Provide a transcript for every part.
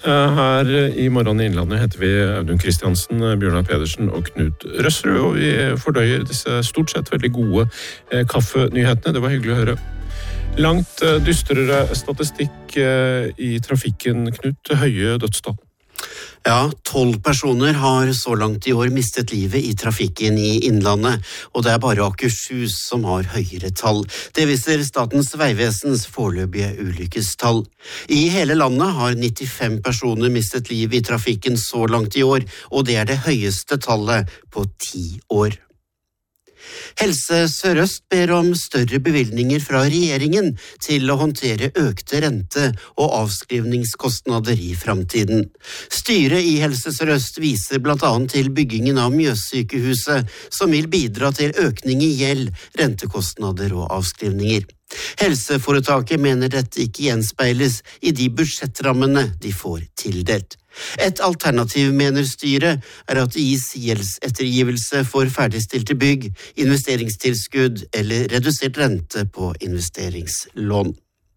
Her i Morgen i Innlandet heter vi Audun Kristiansen, Bjørnar Pedersen og Knut Røsrud, og vi fordøyer disse stort sett veldig gode kaffenyhetene. Det var hyggelig å høre. Langt dystrere statistikk i trafikken, Knut. Høye dødstall. Ja, 12 personer har så langt i år mistet livet i trafikken i Innlandet, og det er bare Akershus som har høyere tall. Det viser Statens vegvesens foreløpige ulykkestall. I hele landet har 95 personer mistet liv i trafikken så langt i år, og det er det høyeste tallet på 10 år. Helse Sør-Øst ber om større bevilgninger fra regjeringen til å håndtere økte rente- og avskrivningskostnader i fremtiden. Styret i Helse Sør-Øst viser blant annet til byggingen av Mjøssykehuset, som vil bidra til økning i gjeld, rentekostnader og avskrivninger. Helseforetaket mener dette ikke gjenspeiles i de budsjettrammene de får tildelt. Et alternativ, mener styret, er at det gis gjeldsettergivelse for ferdigstilte bygg, investeringstilskudd eller redusert rente på investeringslån.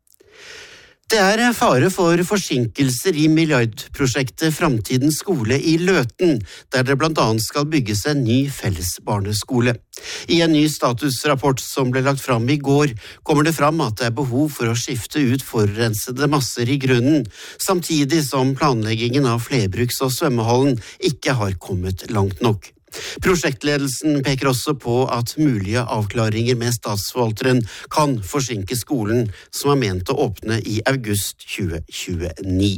Det er fare for forsinkelser i milliardprosjektet Framtidens skole i Løten, der det blant annet skal bygges en ny felles barneskole. I en ny statusrapport som ble lagt fram i går, kommer det fram at det er behov for å skifte ut forurensede masser i grunnen, samtidig som planleggingen av flerbruks- og svømmehallen ikke har kommet langt nok. Prosjektledelsen peker også på at mulige avklaringer med statsforvalteren kan forsinke skolen, som er ment å åpne i august 2029.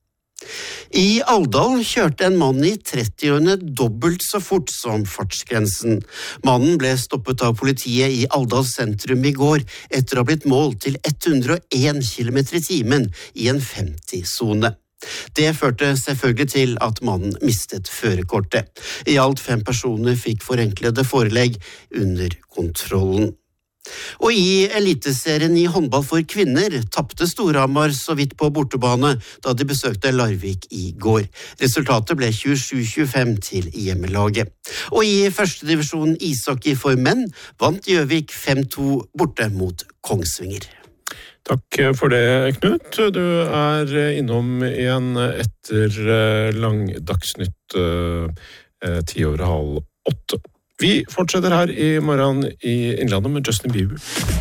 I Alvdal kjørte en mann i 30-årene dobbelt så fort som fartsgrensen. Mannen ble stoppet av politiet i Alvdal sentrum i går etter å ha blitt målt til 101 km i timen i en 50-sone. Det førte selvfølgelig til at mannen mistet førerkortet. I alt 5 personer fikk forenklede forelegg under kontrollen. Og i eliteserien i håndball for kvinner tappte Storhamar så vidt på bortebane da de besøkte Larvik i går. Resultatet ble 27-25 til hjemmelaget. Og i første divisjon ishockey for menn vant Gjøvik 5-2 borte mot Kongsvinger. Takk for det, Knut. Du er innom igjen etter lang dagsnytt 7:30. Vi fortsetter her i Morgen i Innlandet med Justin Bieber.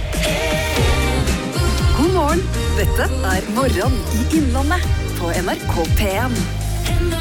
God morgen, dette er Morgen i Innlandet på NRK P1.